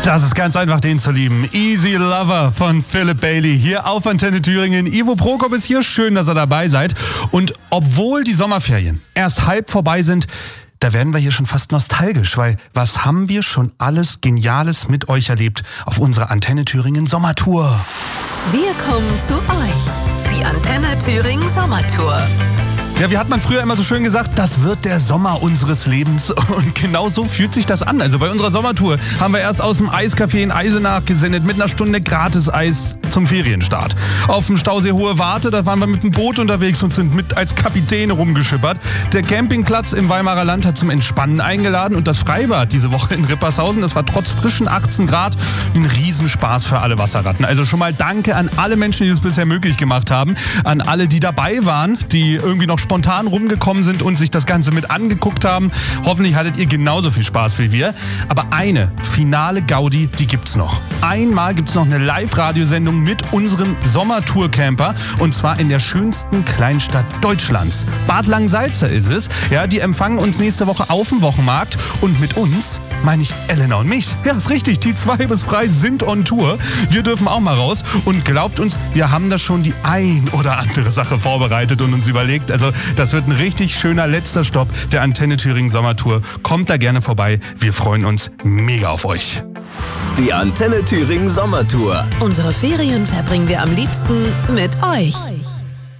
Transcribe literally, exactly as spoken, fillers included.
Das ist ganz einfach, den zu lieben. Easy Lover von Philip Bailey hier auf Antenne Thüringen. Ivo Prokop ist hier, schön, dass ihr dabei seid. Und obwohl die Sommerferien erst halb vorbei sind, da werden wir hier schon fast nostalgisch, weil was haben wir schon alles Geniales mit euch erlebt auf unserer Antenne Thüringen Sommertour? Wir kommen zu euch, die Antenne Thüringen Sommertour. Ja, wie hat man früher immer so schön gesagt, das wird der Sommer unseres Lebens. Und genau so fühlt sich das an. Also bei unserer Sommertour haben wir erst aus dem Eiscafé in Eisenach gesendet mit einer Stunde Gratis-Eis zum Ferienstart. Auf dem Stausee Hohe Warte, da waren wir mit dem Boot unterwegs und sind mit als Kapitäne rumgeschippert. Der Campingplatz im Weimarer Land hat zum Entspannen eingeladen und das Freibad diese Woche in Rippershausen, das war trotz frischen achtzehn Grad ein Riesenspaß für alle Wasserratten. Also schon mal danke an alle Menschen, die das bisher möglich gemacht haben, an alle, die dabei waren, die irgendwie noch spontan rumgekommen sind und sich das Ganze mit angeguckt haben. Hoffentlich hattet ihr genauso viel Spaß wie wir. Aber eine finale Gaudi, die gibt's noch. Einmal gibt's noch eine Live-Radiosendung mit unserem Sommertour-Camper und zwar in der schönsten Kleinstadt Deutschlands. Bad Langensalza ist es. Ja, die empfangen uns nächste Woche auf dem Wochenmarkt und mit uns meine ich Elena und mich. Ja, ist richtig, die zwei bis drei sind on Tour. Wir dürfen auch mal raus und glaubt uns, wir haben da schon die ein oder andere Sache vorbereitet und uns überlegt. Also das wird ein richtig schöner letzter Stopp der Antenne Thüringen Sommertour. Kommt da gerne vorbei, wir freuen uns mega auf euch. Die Antenne Thüringen Sommertour. Unsere Ferien verbringen wir am liebsten mit euch.